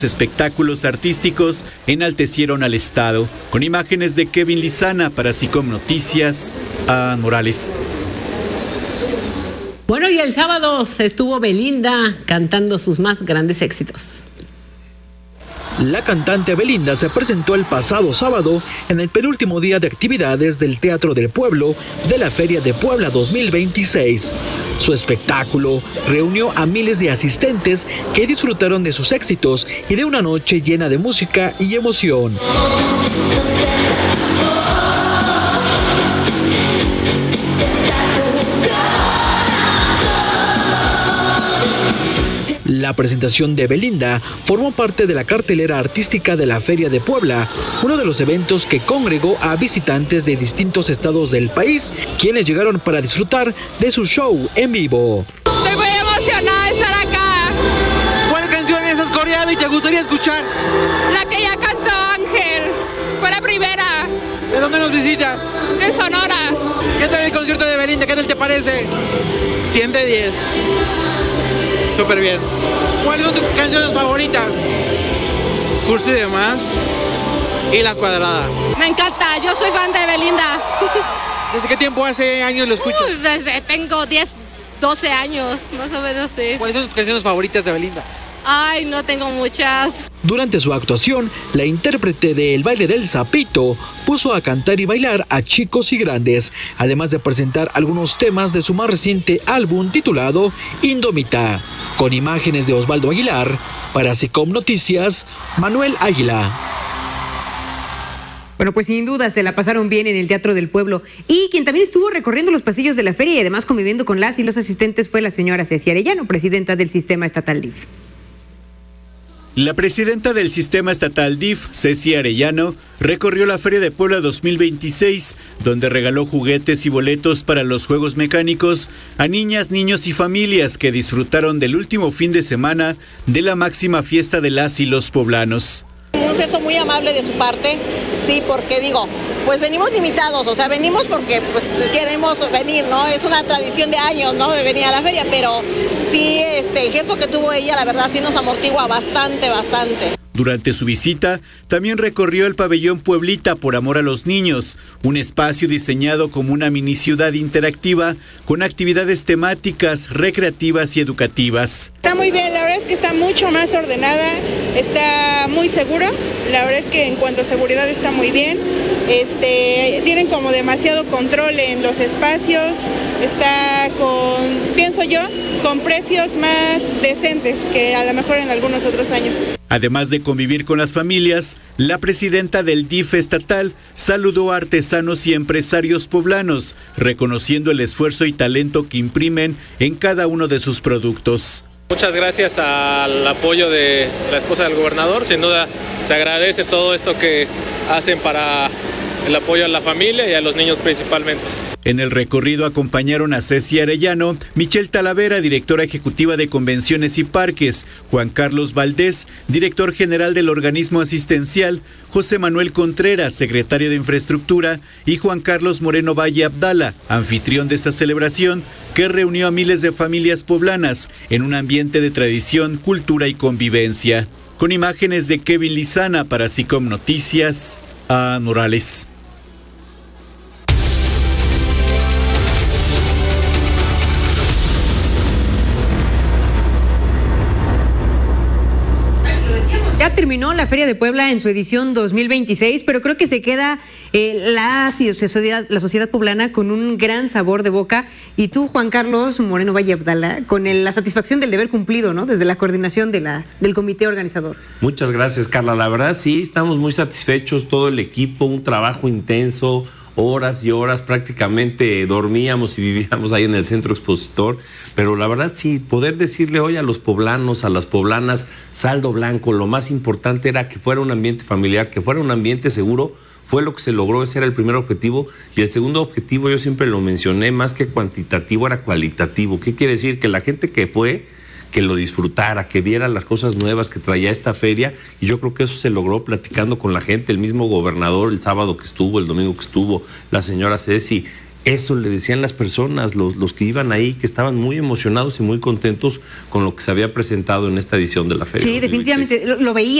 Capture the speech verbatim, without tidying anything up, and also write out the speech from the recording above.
Espectáculos artísticos enaltecieron al Estado. Con imágenes de Kevin Lizana para SICOM Noticias, a Morales. Bueno, y el sábado estuvo Belinda cantando sus más grandes éxitos. La cantante Belinda se presentó el pasado sábado en el penúltimo día de actividades del Teatro del Pueblo de la Feria de Puebla dos mil veintiséis. Su espectáculo reunió a miles de asistentes que disfrutaron de sus éxitos y de una noche llena de música y emoción. La presentación de Belinda formó parte de la cartelera artística de la Feria de Puebla, uno de los eventos que congregó a visitantes de distintos estados del país, quienes llegaron para disfrutar de su show en vivo. Estoy muy emocionada de estar acá. ¿Cuál canción has coreado y te gustaría escuchar? La que ya cantó Ángel, fue la primera. ¿De dónde nos visitas? De Sonora. ¿Qué tal el concierto de Belinda? ¿Qué tal te parece? cien de diez. Súper bien. ¿Cuáles son tus canciones favoritas? Cursi de Más y La Cuadrada. Me encanta, yo soy fan de Belinda. ¿Desde qué tiempo, hace años lo escuchas? Uh, desde tengo diez, doce años, más o menos, sí. ¿Cuáles son tus canciones favoritas de Belinda? Ay, no tengo muchas. Durante su actuación, la intérprete de El Baile del Sapito puso a cantar y bailar a chicos y grandes, además de presentar algunos temas de su más reciente álbum titulado Indómita. Con imágenes de Osvaldo Aguilar, para SICOM Noticias, Manuel Águila. Bueno, pues sin duda se la pasaron bien en el Teatro del Pueblo. Y quien también estuvo recorriendo los pasillos de la feria y además conviviendo con las y los asistentes fue la señora Ceci Arellano, presidenta del Sistema Estatal D I F. La presidenta del Sistema Estatal D I F, Ceci Arellano, recorrió la Feria de Puebla dos mil veintiséis, donde regaló juguetes y boletos para los juegos mecánicos a niñas, niños y familias que disfrutaron del último fin de semana de la máxima fiesta de las y los poblanos. Un gesto muy amable de su parte, sí, porque digo, pues venimos limitados, o sea, venimos porque pues queremos venir, ¿no? Es una tradición de años, ¿no? De venir a la feria, pero sí, este, el gesto que tuvo ella, la verdad, sí nos amortigua bastante, bastante. Durante su visita, también recorrió el pabellón Pueblita por amor a los niños, un espacio diseñado como una mini ciudad interactiva con actividades temáticas, recreativas y educativas. Está muy bien, la verdad es que está mucho más ordenada, está muy seguro, la verdad es que en cuanto a seguridad está muy bien, este, tienen como demasiado control en los espacios, está con, pienso yo, con precios más decentes que a lo mejor en algunos otros años. Además de convivir con las familias, la presidenta del D I F estatal saludó a artesanos y empresarios poblanos, reconociendo el esfuerzo y talento que imprimen en cada uno de sus productos. Muchas gracias al apoyo de la esposa del gobernador, sin duda se agradece todo esto que hacen para el apoyo a la familia y a los niños principalmente. En el recorrido acompañaron a Ceci Arellano, Michelle Talavera, directora ejecutiva de Convenciones y Parques, Juan Carlos Valdés, director general del organismo asistencial, José Manuel Contreras, secretario de Infraestructura, y Juan Carlos Moreno Valle Abdala, anfitrión de esta celebración, que reunió a miles de familias poblanas en un ambiente de tradición, cultura y convivencia. Con imágenes de Kevin Lizana para SICOM Noticias, a Morales. Ya terminó la Feria de Puebla en su edición dos mil veintiséis, pero creo que se queda eh, la, sociedad, la sociedad poblana con un gran sabor de boca. Y tú, Juan Carlos Moreno Valle Abdala, con el, la satisfacción del deber cumplido, ¿no? Desde la coordinación de la, del comité organizador. Muchas gracias, Carla. La verdad, sí, estamos muy satisfechos, todo el equipo, un trabajo intenso, horas y horas, prácticamente dormíamos y vivíamos ahí en el centro expositor, pero la verdad sí, poder decirle hoy a los poblanos, a las poblanas, saldo blanco, lo más importante era que fuera un ambiente familiar, que fuera un ambiente seguro, fue lo que se logró, ese era el primer objetivo, y el segundo objetivo, yo siempre lo mencioné, más que cuantitativo era cualitativo. ¿Qué quiere decir? Que la gente que fue, que lo disfrutara, que viera las cosas nuevas que traía esta feria, y yo creo que eso se logró platicando con la gente, el mismo gobernador el sábado que estuvo, el domingo que estuvo, la señora Ceci, Eso le decían las personas, los, los que iban ahí, que estaban muy emocionados y muy contentos con lo que se había presentado en esta edición de la feria. Sí, definitivamente, lo, lo veía.